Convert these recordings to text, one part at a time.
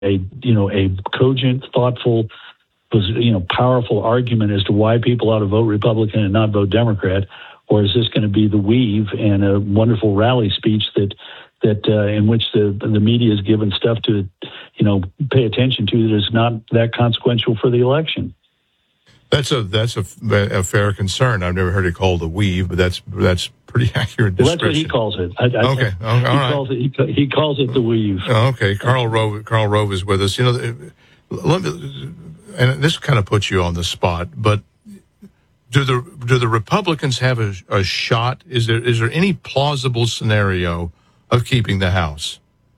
a cogent, thoughtful, powerful argument as to why people ought to vote Republican and not vote Democrat, or is this going to be the weave and a wonderful rally speech that in which the media is given stuff to, pay attention to that is not that consequential for the election? That's a fair concern. I've never heard it called a weave, but that's pretty accurate description. Well, that's what he calls it. Okay, all right. He calls it the weave. Okay, Karl Rove is with us. And this kind of puts you on the spot, but do the Republicans have a shot? Is there any plausible scenario of keeping the House?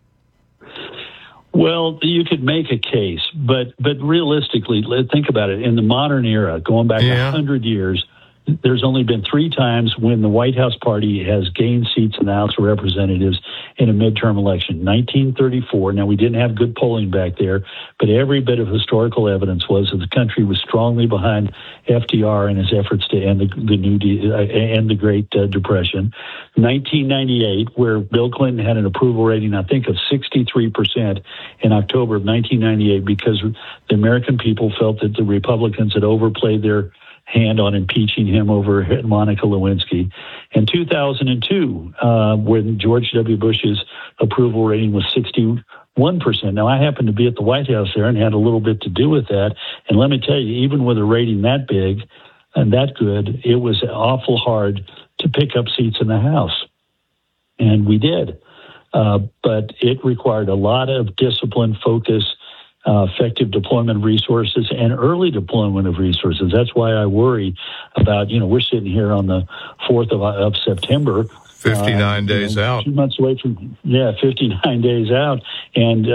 Well, you could make a case, but realistically, think about it. In the modern era, going back 100 years, there's only been 3 times when the White House party has gained seats in the House of Representatives in a midterm election. 1934. Now, we didn't have good polling back there, but every bit of historical evidence was that the country was strongly behind FDR and his efforts to end the Great Depression. 1998, where Bill Clinton had an approval rating, I think, of 63% in October of 1998, because the American people felt that the Republicans had overplayed their hand on impeaching him over Monica Lewinsky. In 2002, when George W. Bush's approval rating was 61%. Now, I happened to be at the White House there and had a little bit to do with that. And let me tell you, even with a rating that big and that good, it was awful hard to pick up seats in the House. And we did. But it required a lot of discipline, focus, effective deployment of resources, and early deployment of resources. That's why I worry about, we're sitting here on the 4th of September. 59 days out. 2 months away from, 59 days out. And,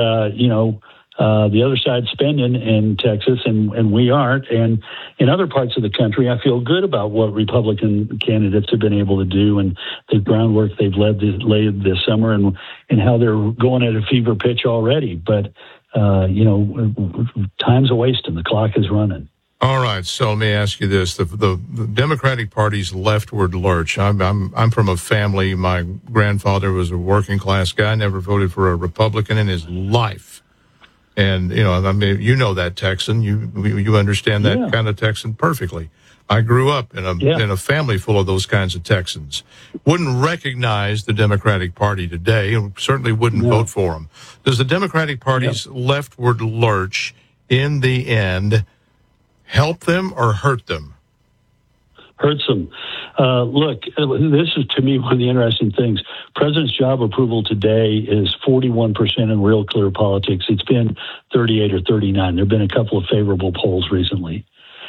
the other side's spending in Texas, and we aren't. And in other parts of the country, I feel good about what Republican candidates have been able to do and the groundwork they've laid this summer and how they're going at a fever pitch already. But time's a wasting. The clock is running. All right. So let me ask you this: the Democratic Party's leftward lurch. I'm from a family. My grandfather was a working class guy. Never voted for a Republican in his life. And that Texan. You understand that kind of Texan perfectly. I grew up in a family full of those kinds of Texans. Wouldn't recognize the Democratic Party today, and certainly wouldn't vote for them. Does the Democratic Party's leftward lurch, in the end, help them or hurt them? Hurts them. Look, this is, to me, one of the interesting things. President's job approval today is 41% in Real Clear Politics. It's been 38 or 39. There have been a couple of favorable polls recently.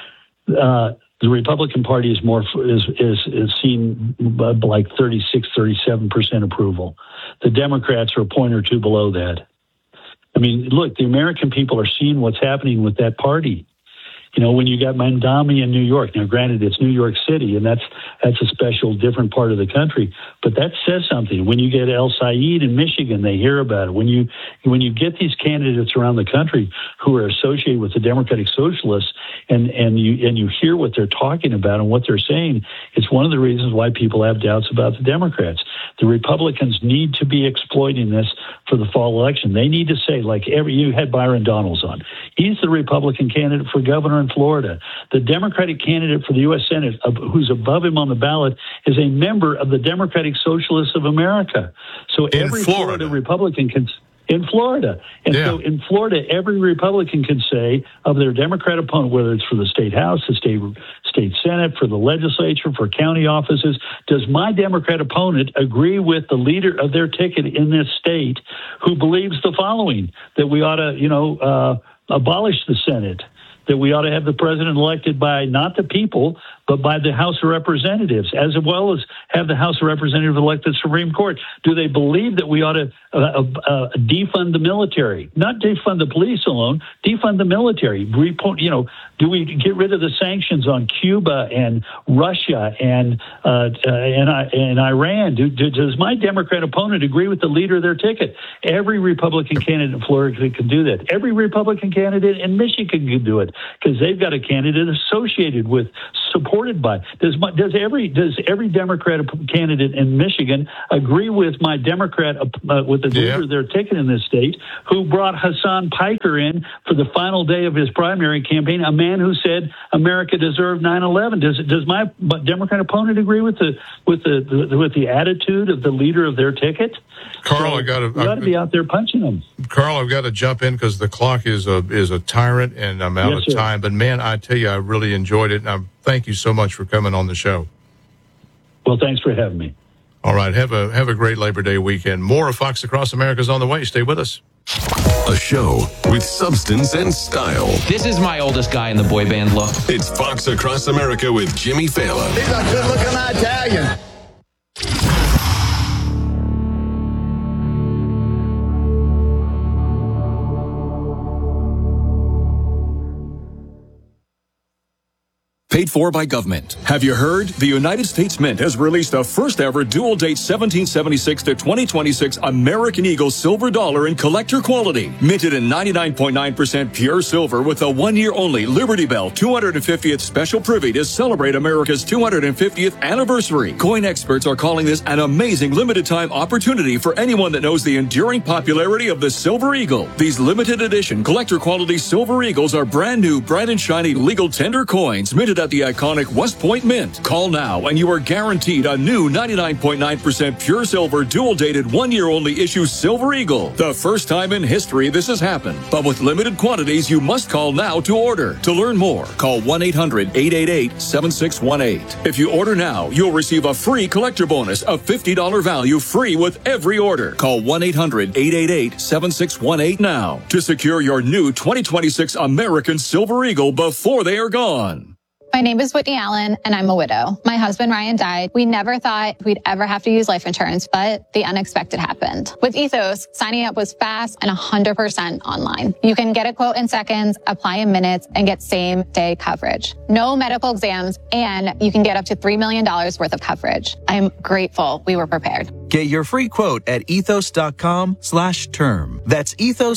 The Republican Party is seen like 36, 37% approval. The Democrats are a point or two below that. I mean, look, the American people are seeing what's happening with that party. When you got Mamdani in New York, now granted it's New York City, and that's a special, different part of the country, but that says something. When you get El Said in Michigan, they hear about it. When you get these candidates around the country who are associated with the Democratic Socialists, and you hear what they're talking about and what they're saying, it's one of the reasons why people have doubts about the Democrats. The Republicans need to be exploiting this for the fall election. They need to say, you had Byron Donalds on. He's the Republican candidate for governor in Florida. The Democratic candidate for the U.S. Senate, who's above him on the ballot, is a member of the Democratic Socialists of America. So every Florida Republican can... In Florida. And so in Florida, every Republican can say of their Democrat opponent, whether it's for the state House, the state Senate, for the legislature, for county offices, does my Democrat opponent agree with the leader of their ticket in this state who believes the following, that we ought to, abolish the Senate, that we ought to have the president elected by not the people, but by the House of Representatives, as well as have the House of Representatives elect the Supreme Court? Do they believe that we ought to defund the military? Not defund the police alone, defund the military. Do we get rid of the sanctions on Cuba and Russia and Iran? Does my Democrat opponent agree with the leader of their ticket? Every Republican candidate in Florida can do that. Every Republican candidate in Michigan can do it, because they've got a candidate associated with supported by. Does every Democrat candidate in Michigan agree with my Democrat, with the leader of their ticket in this state, who brought Hassan Piker in for the final day of his primary campaign, a man who said America deserved 9/11? Does my Democrat opponent agree with the attitude of the leader of their ticket? Carl, you got to be out there punching them. Carl, I've got to jump in because the clock is a tyrant, and I'm out of time. But man, I tell you, I really enjoyed it, and I thank you so much for coming on the show. Well, thanks for having me. All right, have a great Labor Day weekend. More of Fox Across America is on the way. Stay with us. A show with substance and style. This is my oldest guy in the boy band look. It's Fox Across America with Jimmy Fallon. He's a good-looking Italian. Paid for by government. Have you heard? The United States Mint has released the first ever dual date 1776 to 2026 American Eagle silver dollar in collector quality. Minted in 99.9% pure silver with a 1 year only Liberty Bell 250th special privy to celebrate America's 250th anniversary. Coin experts are calling this an amazing limited time opportunity for anyone that knows the enduring popularity of the Silver Eagle. These limited edition collector quality Silver Eagles are brand new, bright and shiny legal tender coins minted at the iconic West Point Mint. Call now and you are guaranteed a new 99.9% pure silver dual dated 1 year only issue Silver Eagle. The first time in history this has happened. But with limited quantities, you must call now to order. To learn more, call 1-800-888-7618. If you order now, you'll receive a free collector bonus of $50 value free with every order. Call 1-800-888-7618 now to secure your new 2026 American Silver Eagle before they are gone. My name is Whitney Allen, and I'm a widow. My husband, Ryan, died. We never thought we'd ever have to use life insurance, but the unexpected happened. With Ethos, signing up was fast and 100% online. You can get a quote in seconds, apply in minutes, and get same-day coverage. No medical exams, and you can get up to $3 million worth of coverage. I'm grateful we were prepared. Get your free quote at ethos.com/term. That's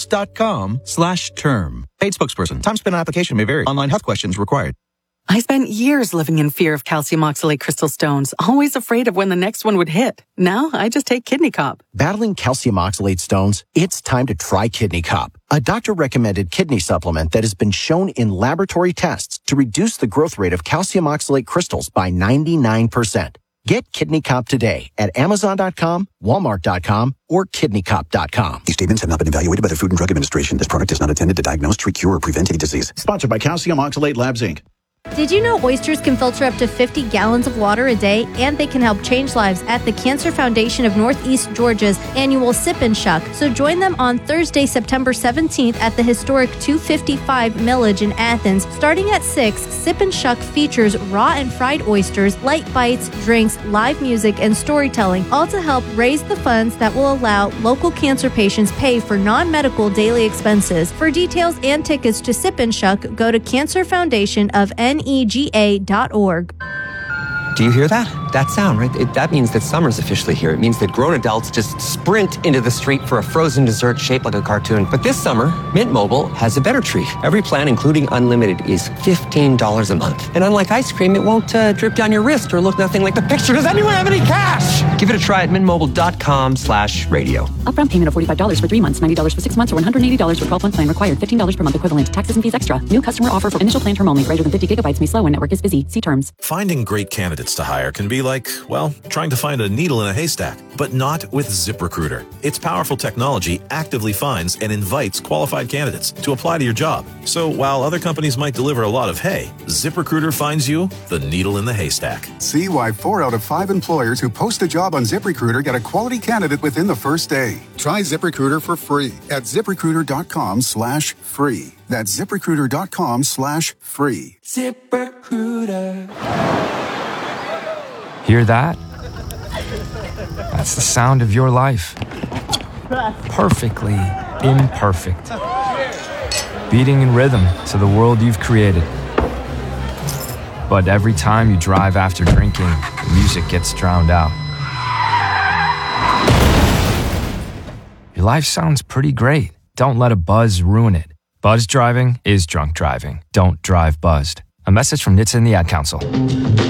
ethos.com/term. Paid spokesperson. Time spent on application may vary. Online health questions required. I spent years living in fear of calcium oxalate crystal stones, always afraid of when the next one would hit. Now I just take Kidney Cop. Battling calcium oxalate stones? It's time to try Kidney Cop, a doctor-recommended kidney supplement that has been shown in laboratory tests to reduce the growth rate of calcium oxalate crystals by 99%. Get Kidney Cop today at Amazon.com, Walmart.com, or KidneyCop.com. These statements have not been evaluated by the Food and Drug Administration. This product is not intended to diagnose, treat, cure, or prevent any disease. Sponsored by Calcium Oxalate Labs, Inc. Did you know oysters can filter up to 50 gallons of water a day, and they can help change lives at the Cancer Foundation of Northeast Georgia's annual Sip and Shuck? So join them on Thursday, September 17th at the historic 255 Millage in Athens. Starting at 6, Sip and Shuck features raw and fried oysters, light bites, drinks, live music, and storytelling, all to help raise the funds that will allow local cancer patients pay for non-medical daily expenses. For details and tickets to Sip and Shuck, go to Cancer Foundation of NEGA.org. Do you hear that? That sound, right? That means that summer's officially here. It means that grown adults just sprint into the street for a frozen dessert shaped like a cartoon. But this summer, Mint Mobile has a better treat. Every plan, including unlimited, is $15 a month. And unlike ice cream, it won't drip down your wrist or look nothing like the picture. Does anyone have any cash? Give it a try at mintmobile.com/radio. Upfront payment of $45 for 3 months, $90 for 6 months, or $180 for 12-month plan required. $15 per month equivalent. Taxes and fees extra. New customer offer for initial plan term only. Greater than 50 gigabytes may slow when network is busy. See terms. Finding great candidates to hire can be like, well, trying to find a needle in a haystack, but not with ZipRecruiter. Its powerful technology actively finds and invites qualified candidates to apply to your job. So while other companies might deliver a lot of hay, ZipRecruiter finds you the needle in the haystack. See why 4 out of 5 employers who post a job on ZipRecruiter get a quality candidate within the first day. Try ZipRecruiter for free at ZipRecruiter.com/free. That's ZipRecruiter.com/free. ZipRecruiter. Hear that? That's the sound of your life. Perfectly imperfect. Beating in rhythm to the world you've created. But every time you drive after drinking, the music gets drowned out. Your life sounds pretty great. Don't let a buzz ruin it. Buzz driving is drunk driving. Don't drive buzzed. A message from NHTSA and the Ad Council.